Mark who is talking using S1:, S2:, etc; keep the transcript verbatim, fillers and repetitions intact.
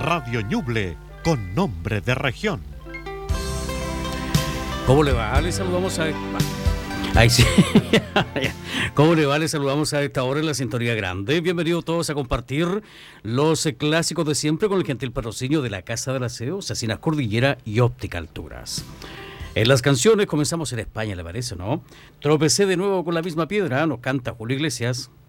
S1: Radio Ñuble, con nombre de región.
S2: ¿Cómo le va? Le saludamos a... Ahí sí. ¿Cómo le va? Le saludamos a esta hora en la Sintonía Grande. Bienvenidos todos a compartir los eh, clásicos de siempre con el gentil patrocinio de la Casa del Aseo, Sacinas Cordillera y Óptica Alturas. En las canciones comenzamos en España, ¿le parece, no? Tropecé de nuevo con la misma piedra, nos canta Julio Iglesias.